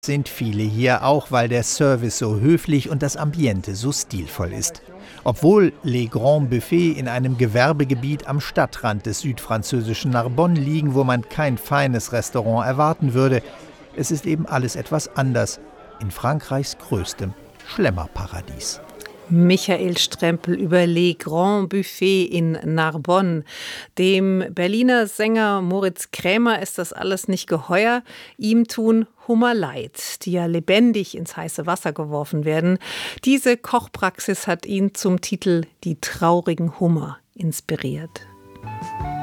Sind viele hier, auch weil der Service so höflich und das Ambiente so stilvoll ist. Obwohl Les Grands Buffets in einem Gewerbegebiet am Stadtrand des südfranzösischen Narbonne liegen, wo man kein feines Restaurant erwarten würde, es ist eben alles etwas anders in Frankreichs größtem Schlemmerparadies. Michael Strempel über Les Grands Buffets in Narbonne. Dem Berliner Sänger Moritz Krämer ist das alles nicht geheuer. Ihm tun Hummer leid, die ja lebendig ins heiße Wasser geworfen werden. Diese Kochpraxis hat ihn zum Titel Die traurigen Hummer inspiriert.